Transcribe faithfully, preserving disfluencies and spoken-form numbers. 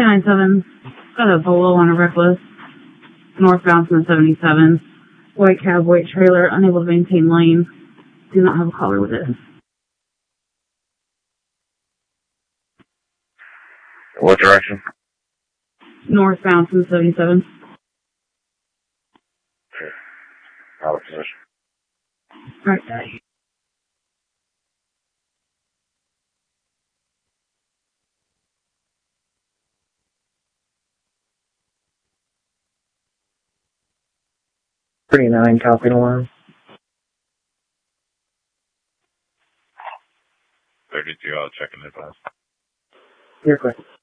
ten nine seven, got a Volo on a reckless, northbound from the seventy-seven, white cab, white trailer, unable to maintain lane, do not have a caller with it. What direction? Northbound from the seventy-seven. Okay. Out of position. Right side. thirty-nine, copy alarm. thirty-two, I'll check in advance. You're quick.